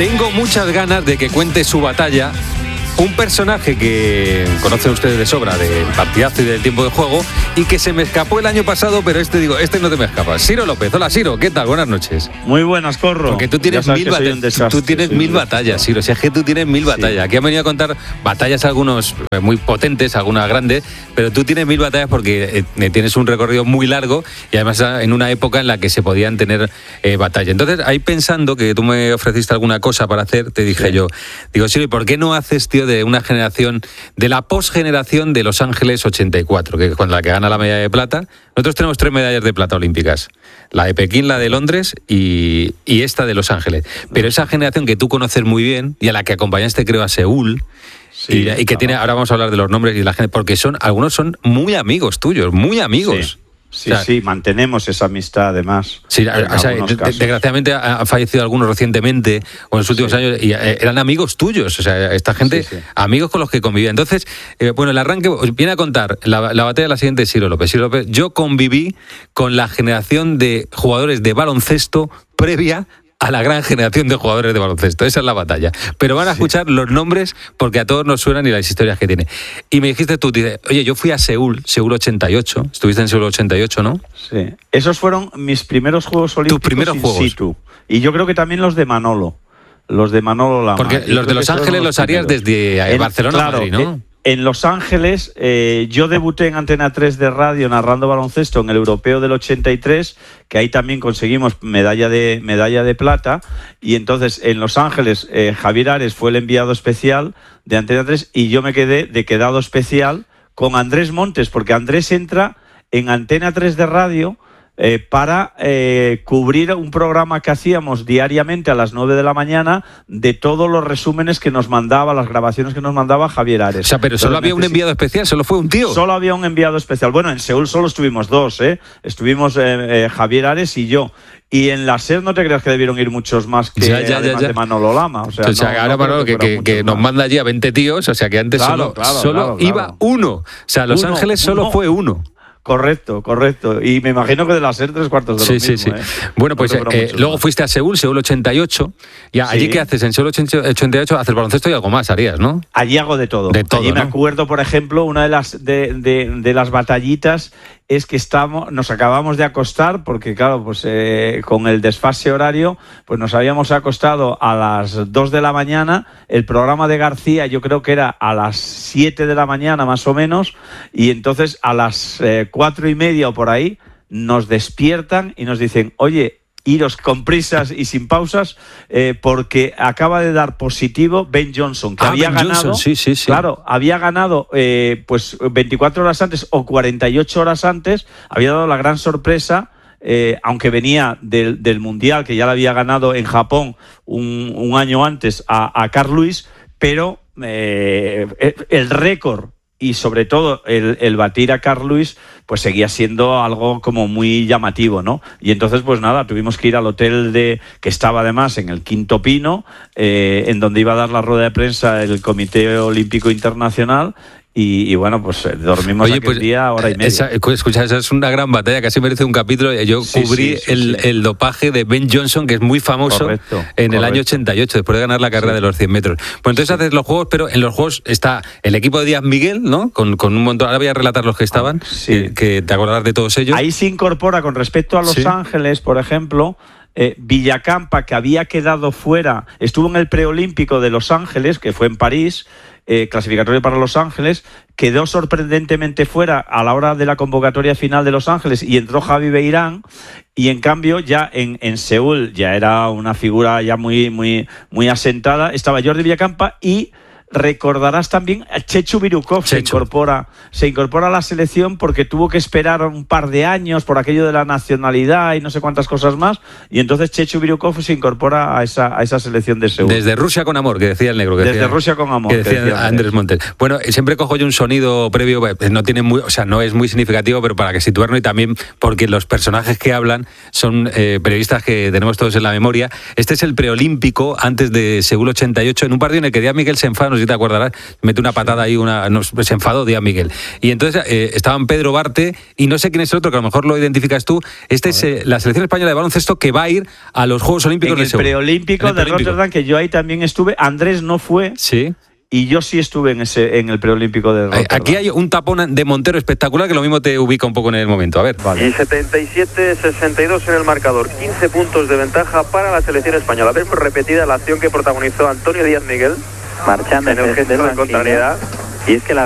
Tengo muchas ganas de que cuente su batalla un personaje que conocen ustedes de sobra del partidazo y del tiempo de juego y que se me escapó el año pasado, pero este no te me escapa. Ciro López. Hola, Ciro, ¿qué tal? Buenas noches. Muy buenas, Corro. Porque tú tienes mil batallas, Ciro. Si es que tú tienes mil batallas. Aquí han venido a contar batallas algunos muy potentes, algunas grandes, pero tú tienes 1000 batallas porque tienes un recorrido muy largo y además en una época en la que se podían tener batallas. Entonces, ahí pensando que tú me ofreciste alguna cosa para hacer, te dije yo, digo, Ciro, ¿y por qué no haces, tío, de una generación, de la posgeneración de Los Ángeles 84, que es cuando la que gana la medalla de plata? Nosotros tenemos 3 medallas de plata olímpicas, la de Pekín, la de Londres y esta de Los Ángeles. Pero esa generación que tú conoces muy bien y a la que acompañaste, creo, a Seúl, y que tiene, ahora vamos a hablar de los nombres y la gente, porque algunos son muy amigos tuyos, muy amigos. Sí, mantenemos esa amistad además. Sí, desgraciadamente han fallecido algunos recientemente o en los últimos años y eran amigos tuyos, o sea, esta gente, amigos con los que convivía. Entonces, el arranque viene a contar la batalla de la siguiente, Ciro López. Ciro López, yo conviví con la generación de jugadores de baloncesto previa a la gran generación de jugadores de baloncesto. Esa es la batalla. Pero van a escuchar los nombres porque a todos nos suenan y las historias que tiene. Y me dijiste tú, oye, yo fui a Seúl 88. Estuviste en Seúl 88, ¿no? Sí. Esos fueron mis primeros Juegos Olímpicos. Tus primeros juegos. Situ. Y yo creo que también los de Manolo. Los de Manolo Lama. Porque los de Los Ángeles los harías desde Barcelona a Madrid, ¿no? En Los Ángeles, yo debuté en Antena 3 de radio narrando baloncesto en el Europeo del 83, que ahí también conseguimos medalla de plata, y entonces en Los Ángeles Javier Ares fue el enviado especial de Antena 3 y yo me quedé de quedado especial con Andrés Montes, porque Andrés entra en Antena 3 de radio para cubrir un programa que hacíamos diariamente a las 9 de la mañana de todos los resúmenes que nos mandaba, las grabaciones que nos mandaba Javier Ares. O sea, pero solo había un enviado especial, solo fue un tío. Solo había un enviado especial. Bueno, en Seúl solo estuvimos 2, Estuvimos Javier Ares y yo. Y en la SER no te creas que debieron ir muchos más que de Manolo Lama. O sea, ahora Manolo que nos manda allí a 20 tíos, o sea que antes solo iba uno. O sea, Los Ángeles solo fue uno. Correcto. Y me imagino que de la SER 3/4 de lo mismo. Sí. Bueno, pues luego fuiste a Seúl 88. Y allí, ¿qué haces? En Seúl 88 haces baloncesto y algo más harías, ¿no? Allí hago de todo. Allí, ¿no? Me acuerdo, por ejemplo, una de las batallitas es que nos acabamos de acostar, porque claro, pues con el desfase horario, pues nos habíamos acostado a las 2 de la mañana, el programa de García yo creo que era a las 7 de la mañana más o menos, y entonces a las 4:30 o por ahí nos despiertan y nos dicen, oye, iros con prisas y sin pausas, porque acaba de dar positivo Ben Johnson, que había ganado. Sí. Claro, había ganado pues 24 horas antes o 48 horas antes, había dado la gran sorpresa, aunque venía del Mundial, que ya lo había ganado en Japón un año antes a Carl Lewis, pero el récord y sobre todo el batir a Carl Lewis pues seguía siendo algo como muy llamativo, ¿no? Y entonces pues nada, tuvimos que ir al hotel que estaba además en el Quinto Pino, en donde iba a dar la rueda de prensa el Comité Olímpico Internacional. Y bueno, pues dormimos aquel día hora y media. Escucha, esa es una gran batalla, casi merece un capítulo. Yo cubrí el dopaje de Ben Johnson, que es muy famoso, en el año 88, después de ganar la carrera de los 100 metros. Pues entonces haces los juegos, pero en los juegos está el equipo de Díaz Miguel, ¿no? Con un montón. Ahora voy a relatar los que estaban, que te acordarás de todos ellos. Ahí se incorpora, con respecto a Los Ángeles, por ejemplo, Villacampa, que había quedado fuera, estuvo en el preolímpico de Los Ángeles, que fue en París, clasificatorio para Los Ángeles, quedó sorprendentemente fuera a la hora de la convocatoria final de Los Ángeles y entró Javi Beirán, y en cambio ya en Seúl ya era una figura ya muy asentada, estaba Jordi Villacampa y recordarás también a Chechu Birukov, se incorpora a la selección porque tuvo que esperar un par de años por aquello de la nacionalidad y no sé cuántas cosas más, y entonces Chechu Birukov se incorpora a esa selección de Seúl. Desde Rusia con amor, que decía el negro. Desde Rusia con amor. Que decía Andrés Montes. Bueno, siempre cojo yo un sonido previo, no es muy significativo, pero para que situarnos, y también porque los personajes que hablan son periodistas que tenemos todos en la memoria. Este es el preolímpico antes de Seúl 88, en un partido en el que Díaz Miguel se enfada, nos si te acordarás, mete una patada ahí, se enfadó Díaz Miguel. Y entonces estaban Pedro Barte y no sé quién es el otro, que a lo mejor lo identificas tú. Este es la selección española de baloncesto que va a ir a los Juegos Olímpicos de Seúl. Preolímpico de Rotterdam, que yo ahí también estuve. Andrés no fue. Sí. Y yo sí estuve en el preolímpico de Rotterdam. Aquí hay un tapón de Montero espectacular que lo mismo te ubica un poco en el momento. A ver. Vale. Y 77-62 en el marcador. 15 puntos de ventaja para la selección española. Vemos repetida la acción que protagonizó Antonio Díaz Miguel. Marchando en el gesto de contrariedad. Y es que la